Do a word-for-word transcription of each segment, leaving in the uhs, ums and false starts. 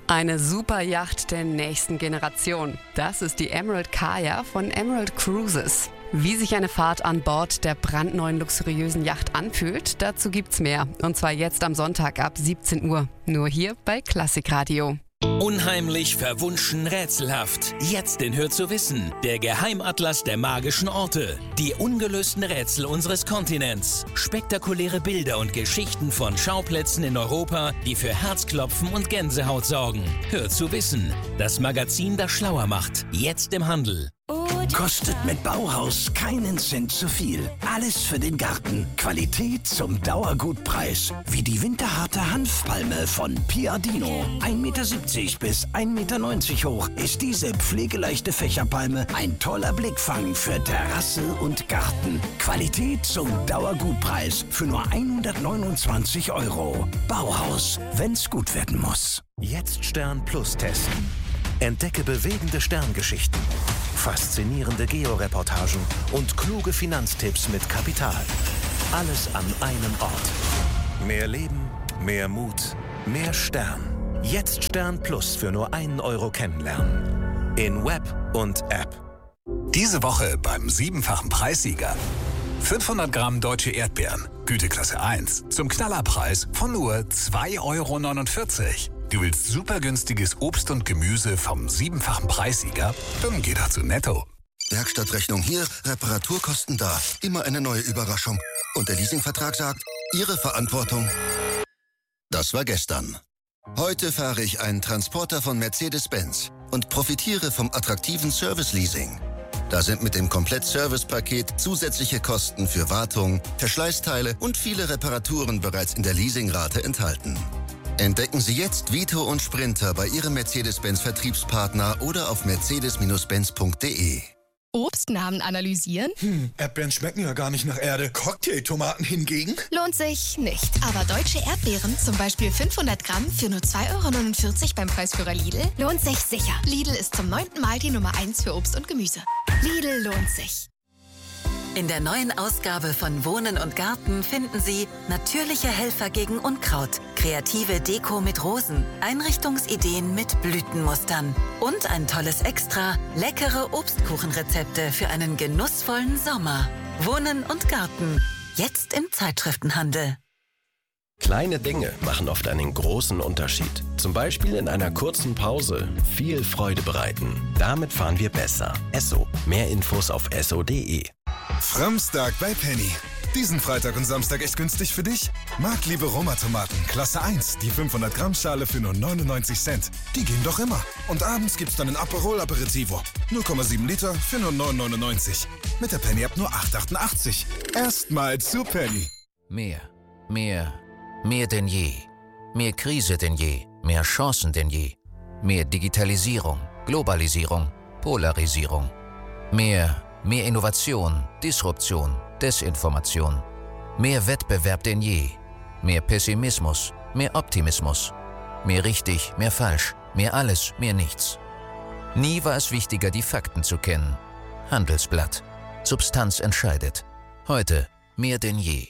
Eine Superyacht der nächsten Generation. Das ist die Emerald Kaya von Emerald Cruises. Wie sich eine Fahrt an Bord der brandneuen luxuriösen Yacht anfühlt, dazu gibt's mehr. Und zwar jetzt am Sonntag ab siebzehn Uhr. Nur hier bei Klassikradio. Unheimlich, verwunschen, rätselhaft. Jetzt in Hör zu wissen. Der Geheimatlas der magischen Orte. Die ungelösten Rätsel unseres Kontinents. Spektakuläre Bilder und Geschichten von Schauplätzen in Europa, die für Herzklopfen und Gänsehaut sorgen. Hör zu wissen. Das Magazin, das schlauer macht. Jetzt im Handel. Kostet mit Bauhaus keinen Cent zu viel. Alles für den Garten. Qualität zum Dauergutpreis. Wie die winterharte Hanfpalme von Piadino. ein Meter siebzig bis ein Meter neunzig hoch ist diese pflegeleichte Fächerpalme ein toller Blickfang für Terrasse und Garten. Qualität zum Dauergutpreis für nur hundertneunundzwanzig Euro. Bauhaus, wenn's gut werden muss. Jetzt Stern Plus testen. Entdecke bewegende Sterngeschichten, faszinierende Georeportagen und kluge Finanztipps mit Kapital. Alles an einem Ort. Mehr Leben, mehr Mut, mehr Stern. Jetzt Stern Plus für nur einen Euro kennenlernen. In Web und App. Diese Woche beim siebenfachen Preissieger. fünfhundert Gramm deutsche Erdbeeren, Güteklasse eins, zum Knallerpreis von nur zwei Euro neunundvierzig. Du willst super günstiges Obst und Gemüse vom siebenfachen Preissieger? Dann geh doch zu Netto. Werkstattrechnung hier, Reparaturkosten da. Immer eine neue Überraschung. Und der Leasingvertrag sagt, Ihre Verantwortung. Das war gestern. Heute fahre ich einen Transporter von Mercedes-Benz und profitiere vom attraktiven Service-Leasing. Da sind mit dem Komplett-Service-Paket zusätzliche Kosten für Wartung, Verschleißteile und viele Reparaturen bereits in der Leasingrate enthalten. Entdecken Sie jetzt Vito und Sprinter bei Ihrem Mercedes-Benz-Vertriebspartner oder auf mercedes Benz punkt de. Obstnamen analysieren? Hm, Erdbeeren schmecken ja gar nicht nach Erde. Cocktailtomaten hingegen? Lohnt sich nicht. Aber deutsche Erdbeeren, zum Beispiel fünfhundert Gramm für nur zwei Euro neunundvierzig beim Preisführer Lidl, lohnt sich sicher. Lidl ist zum neunten Mal die Nummer eins für Obst und Gemüse. Lidl lohnt sich. In der neuen Ausgabe von Wohnen und Garten finden Sie natürliche Helfer gegen Unkraut, kreative Deko mit Rosen, Einrichtungsideen mit Blütenmustern und ein tolles Extra, leckere Obstkuchenrezepte für einen genussvollen Sommer. Wohnen und Garten, jetzt im Zeitschriftenhandel. Kleine Dinge machen oft einen großen Unterschied. Zum Beispiel in einer kurzen Pause viel Freude bereiten. Damit fahren wir besser. Esso. Mehr Infos auf esso punkt de. Framstag bei Penny. Diesen Freitag und Samstag echt günstig für dich? Marktliebe Roma-Tomaten, Klasse eins, die fünfhundert Gramm Schale für nur neunundneunzig Cent. Die gehen doch immer. Und abends gibt's dann ein Aperol Aperitivo. null Komma sieben Liter für nur neun neunundneunzig. Mit der Penny ab nur acht achtundachtzig. Erstmal zu Penny. Mehr, mehr, mehr denn je. Mehr Krise denn je, mehr Chancen denn je. Mehr Digitalisierung, Globalisierung, Polarisierung. Mehr, mehr Innovation, Disruption, Desinformation. Mehr Wettbewerb denn je. Mehr Pessimismus, mehr Optimismus. Mehr richtig, mehr falsch, mehr alles, mehr nichts. Nie war es wichtiger, die Fakten zu kennen. Handelsblatt. Substanz entscheidet. Heute mehr denn je.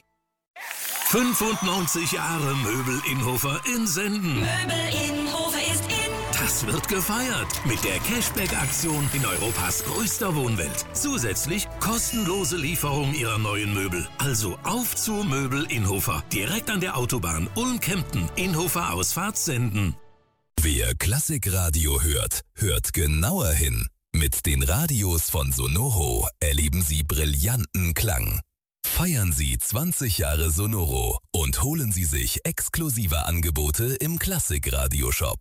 fünfundneunzig Jahre Möbel Innhofer in Senden. Möbel Innhofer ist in. Das wird gefeiert mit der Cashback-Aktion in Europas größter Wohnwelt. Zusätzlich kostenlose Lieferung Ihrer neuen Möbel. Also auf zu Möbel Innhofer. Direkt an der Autobahn Ulm-Kempten. Innhofer Ausfahrt Senden. Wer Klassikradio hört, hört genauer hin. Mit den Radios von Sonoro erleben Sie brillanten Klang. Feiern Sie zwanzig Jahre Sonoro und holen Sie sich exklusive Angebote im Klassikradio-Shop.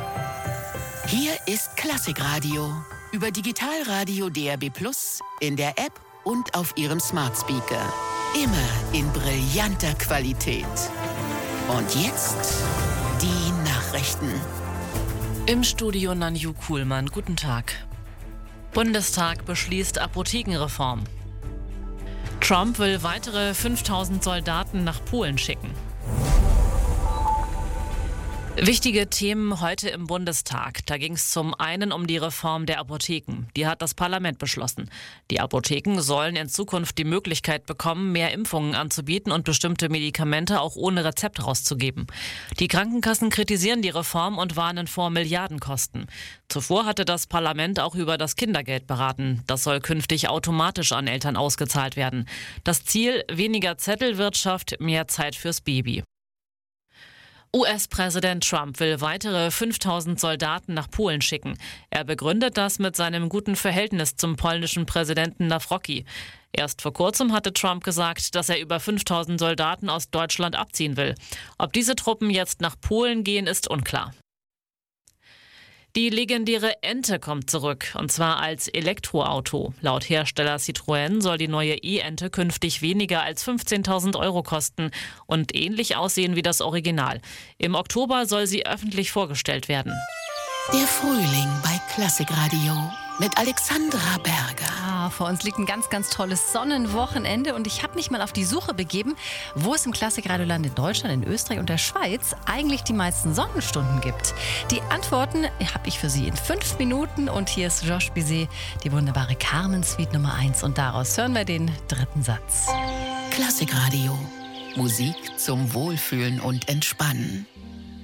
Hier ist Klassikradio über Digitalradio D R B Plus, in der App und auf Ihrem Smart Speaker. Immer in brillanter Qualität. Und jetzt die Nachrichten. Im Studio Nanju Kuhlmann. Guten Tag. Bundestag beschließt Apothekenreform. Trump will weitere fünftausend Soldaten nach Polen schicken. Wichtige Themen heute im Bundestag. Da ging es zum einen um die Reform der Apotheken. Die hat das Parlament beschlossen. Die Apotheken sollen in Zukunft die Möglichkeit bekommen, mehr Impfungen anzubieten und bestimmte Medikamente auch ohne Rezept rauszugeben. Die Krankenkassen kritisieren die Reform und warnen vor Milliardenkosten. Zuvor hatte das Parlament auch über das Kindergeld beraten. Das soll künftig automatisch an Eltern ausgezahlt werden. Das Ziel: weniger Zettelwirtschaft, mehr Zeit fürs Baby. U S-Präsident Trump will weitere fünftausend Soldaten nach Polen schicken. Er begründet das mit seinem guten Verhältnis zum polnischen Präsidenten Nawrocki. Erst vor kurzem hatte Trump gesagt, dass er über fünftausend Soldaten aus Deutschland abziehen will. Ob diese Truppen jetzt nach Polen gehen, ist unklar. Die legendäre Ente kommt zurück, und zwar als Elektroauto. Laut Hersteller Citroën soll die neue E-Ente künftig weniger als fünfzehntausend Euro kosten und ähnlich aussehen wie das Original. Im Oktober soll sie öffentlich vorgestellt werden. Der Frühling bei Klassikradio mit Alexandra Berger. Ah, vor uns liegt ein ganz, ganz tolles Sonnenwochenende und ich habe mich mal auf die Suche begeben, wo es im Klassikradioland in Deutschland, in Österreich und der Schweiz eigentlich die meisten Sonnenstunden gibt. Die Antworten habe ich für Sie in fünf Minuten und hier ist Josh Bizet, die wunderbare Carmen Suite Nummer eins und daraus hören wir den dritten Satz. Klassikradio. Musik zum Wohlfühlen und Entspannen.